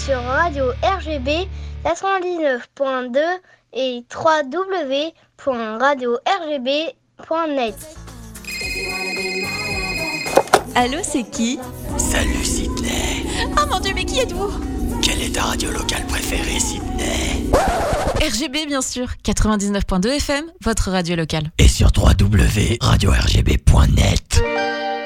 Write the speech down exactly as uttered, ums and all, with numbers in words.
sur Radio R G B quatre-vingt-dix-neuf point deux et w w w point radio r g b point net. Allô, c'est qui ? Salut Sydney. Oh mon Dieu, mais qui êtes-vous ? Quelle est ta radio locale préférée, Sydney ? R G B, bien sûr, quatre-vingt-dix-neuf point deux F M, votre radio locale. Et sur w w w point radio r g b point net.